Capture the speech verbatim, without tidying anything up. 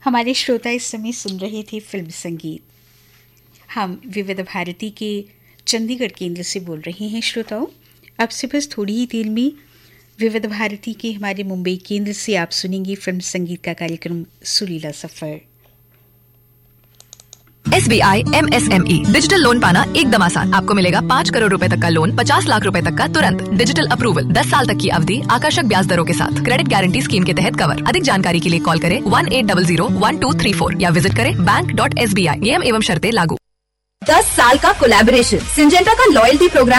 हमारे श्रोता इस समय सुन रहे थे फिल्म संगीत। हम विविध भारती के चंडीगढ़ केंद्र से बोल रहे हैं श्रोताओं। अब से बस थोड़ी ही देर में विविध भारती के हमारे मुंबई केंद्र से आप सुनेंगे फिल्म संगीत का कार्यक्रम सुरीला सफर। S B I am S M E digital loan पाना एकदम आसान। आपको मिलेगा पाँच करोड़ रुपए तक का लोन, पचास लाख रुपए तक का तुरंत, डिजिटल अप्रूवल, दस साल तक की अवधि, आकर्षक ब्याज दरों के साथ, क्रेडिट गारंटी स्कीम के तहत कवर। अधिक जानकारी के लिए कॉल करें one eight double zero one two three four या विजिट करें bank dot S B I. नियम एवं शर्तें लागू। दस साल का कोलैबोरेशन, सिंजेंटा का लॉयल्टी प्रोग्राम